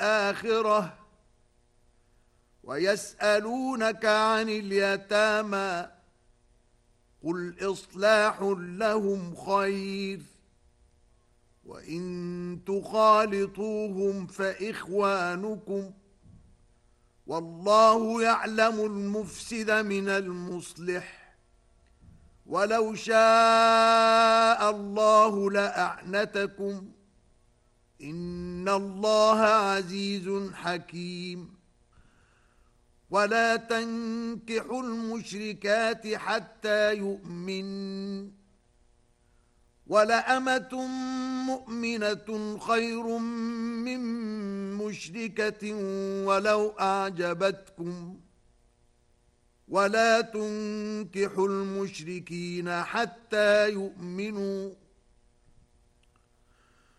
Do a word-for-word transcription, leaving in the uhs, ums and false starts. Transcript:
الآخرة ويسألونك عن اليتامى قل إصلاح لهم خير وإن تخالطوهم فإخوانكم والله يعلم المفسد من المصلح ولو شاء الله لأعنتكم إن الله عزيز حكيم ولا تنكحوا المشركات حتى يؤمن ولأمة مؤمنة خير من مشركة ولو أعجبتكم ولا تنكحوا المشركين حتى يؤمنوا